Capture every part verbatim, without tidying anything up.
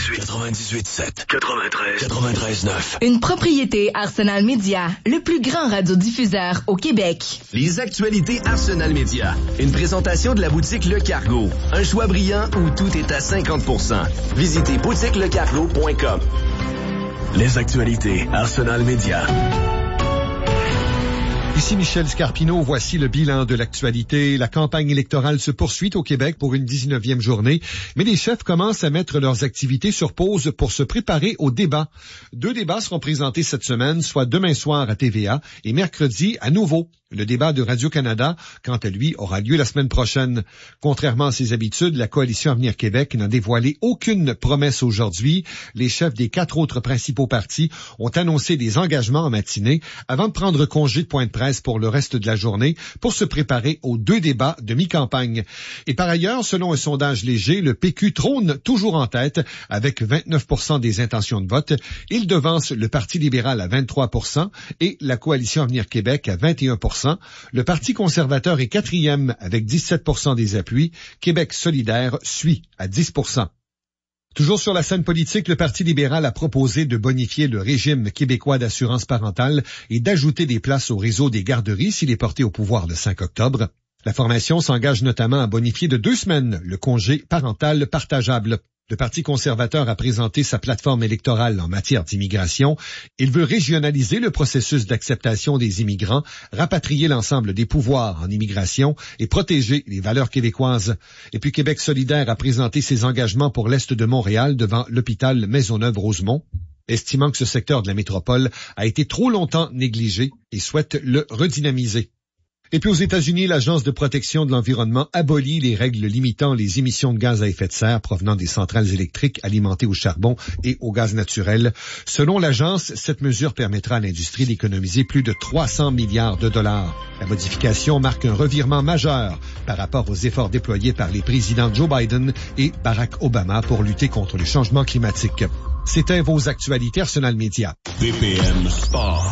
quatre-vingt-dix-huit, quatre-vingt-dix-huit sept, quatre-vingt-treize, quatre-vingt-treize neuf. Une propriété Arsenal Média, le plus grand radiodiffuseur au Québec. Les actualités Arsenal Média. Une présentation de la boutique Le Cargo. Un choix brillant où tout est à cinquante pour cent. Visitez boutique le cargo point com. Les actualités Arsenal Média. Ici Michel Scarpino, voici le bilan de l'actualité. La campagne électorale se poursuit au Québec pour une dix-neuvième journée, mais les chefs commencent à mettre leurs activités sur pause pour se préparer au débat. Deux débats seront présentés cette semaine, soit demain soir à T V A et mercredi à nouveau. Le débat de Radio-Canada, quant à lui, aura lieu la semaine prochaine. Contrairement à ses habitudes, la Coalition Avenir Québec n'a dévoilé aucune promesse aujourd'hui. Les chefs des quatre autres principaux partis ont annoncé des engagements en matinée avant de prendre congé de point de presse pour le reste de la journée pour se préparer aux deux débats de mi-campagne. Et par ailleurs, selon un sondage léger, le P Q trône toujours en tête avec vingt-neuf pour cent des intentions de vote. Il devance le Parti libéral à vingt-trois pour cent et la Coalition Avenir Québec à vingt et un pour cent. Le Parti conservateur est quatrième avec dix-sept pour cent des appuis. Québec solidaire suit à dix pour cent. Toujours sur la scène politique, le Parti libéral a proposé de bonifier le régime québécois d'assurance parentale et d'ajouter des places au réseau des garderies s'il est porté au pouvoir le cinq octobre. La formation s'engage notamment à bonifier de deux semaines le congé parental partageable. Le Parti conservateur a présenté sa plateforme électorale en matière d'immigration. Il veut régionaliser le processus d'acceptation des immigrants, rapatrier l'ensemble des pouvoirs en immigration et protéger les valeurs québécoises. Et puis Québec solidaire a présenté ses engagements pour l'Est de Montréal devant l'hôpital Maisonneuve-Rosemont, estimant que ce secteur de la métropole a été trop longtemps négligé et souhaite le redynamiser. Et puis aux États-Unis, l'Agence de protection de l'environnement abolit les règles limitant les émissions de gaz à effet de serre provenant des centrales électriques alimentées au charbon et au gaz naturel. Selon l'agence, cette mesure permettra à l'industrie d'économiser plus de trois cents milliards de dollars. La modification marque un revirement majeur par rapport aux efforts déployés par les présidents Joe Biden et Barack Obama pour lutter contre le changement climatique. C'était vos actualités Arsenal Média. V P M Sport.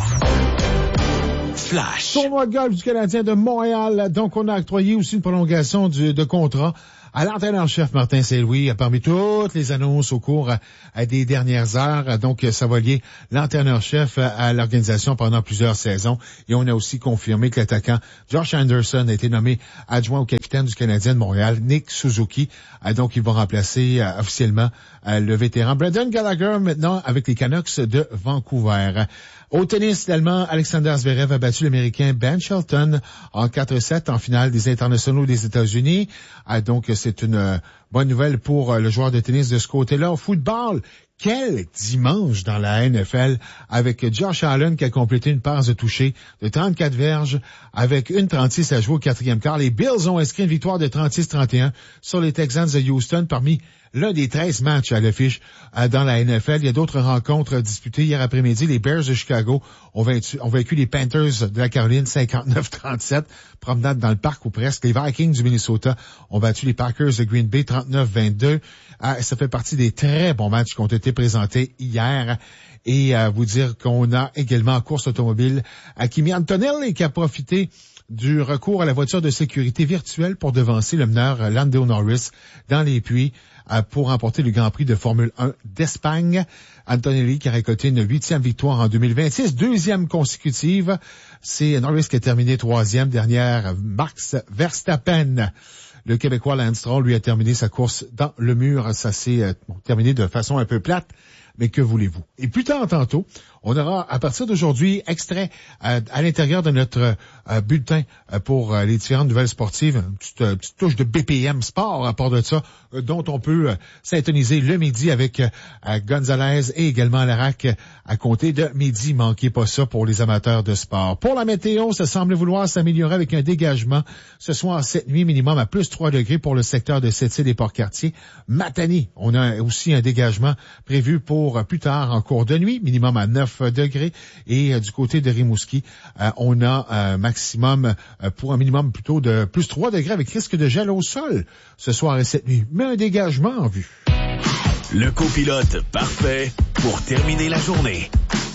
Flash. Tournoi de golf du Canadien de Montréal. Donc, on a octroyé aussi une prolongation du, de contrat à l'entraîneur-chef Martin Saint-Louis, parmi toutes les annonces au cours à des dernières heures. Donc, ça va lier l'entraîneur-chef à l'organisation pendant plusieurs saisons. Et on a aussi confirmé que l'attaquant Josh Anderson a été nommé adjoint au capitaine du Canadien de Montréal, Nick Suzuki. Donc, il va remplacer euh, officiellement euh, le vétéran Brendan Gallagher maintenant avec les Canucks de Vancouver. Au tennis, l'Allemand Alexander Zverev a battu l'Américain Ben Shelton en quatre sept en finale des internationaux des États-Unis. Ah, donc, c'est une euh, bonne nouvelle pour euh, le joueur de tennis de ce côté-là. Au football, quel dimanche dans la N F L avec Josh Allen qui a complété une passe de toucher de trente-quatre verges avec une trente-six à jouer au quatrième quart. Les Bills ont inscrit une victoire de trente-six trente et un sur les Texans de Houston parmi l'un des treize matchs à l'affiche euh, dans la N F L. Il y a d'autres rencontres disputées hier après-midi. Les Bears de Chicago ont vaincu, ont vaincu les Panthers de la Caroline cinquante-neuf trente-sept. Promenade dans le parc ou presque. Les Vikings du Minnesota ont battu les Packers de Green Bay trente-neuf vingt-deux. Euh, ça fait partie des très bons matchs qui ont été présentés hier. Et à euh, vous dire qu'on a également en course automobile à Kimi Antonelli qui a profité du recours à la voiture de sécurité virtuelle pour devancer le meneur Lando Norris dans les puits pour remporter le Grand Prix de Formule un d'Espagne. Antonelli qui a récolté une huitième victoire en deux mille vingt-six, deuxième consécutive. C'est Norris qui a terminé troisième, dernière Max Verstappen. Le Québécois Lance Stroll lui a terminé sa course dans le mur. Ça s'est euh, bon, terminé de façon un peu plate, mais que voulez-vous? Et plus tard tantôt, on aura à partir d'aujourd'hui extrait euh, à l'intérieur de notre euh, bulletin euh, pour euh, les différentes nouvelles sportives, une petite, euh, petite touche de B P M Sport à part de ça, euh, dont on peut euh, s'intoniser le midi avec euh, Gonzalez et également Larac euh, à compter de midi. Manquez pas ça pour les amateurs de sport. Pour la météo, ça semble vouloir s'améliorer avec un dégagement ce soir cette nuit, minimum à plus trois degrés pour le secteur de Sept-Îles et Port-Cartier. Matane, on a aussi un dégagement prévu pour euh, plus tard en cours de nuit, minimum à neuf degrés. Et euh, du côté de Rimouski, euh, on a un maximum euh, pour un minimum plutôt de plus trois degrés avec risque de gel au sol ce soir et cette nuit. Mais un dégagement en vue. Le copilote parfait pour terminer la journée.